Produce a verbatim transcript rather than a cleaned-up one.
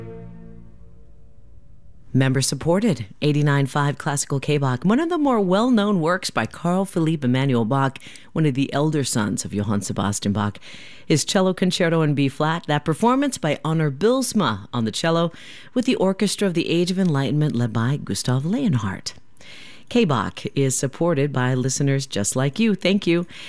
Member supported, eighty-nine point five Classical K-Bach, one of the more well-known works by Carl Philipp Emanuel Bach, one of the elder sons of Johann Sebastian Bach. His cello concerto in B-flat, that performance by Onur Bilsma on the cello, with the Orchestra of the Age of Enlightenment led by Gustav Leonhardt. K-Bach is supported by listeners just like you. Thank you.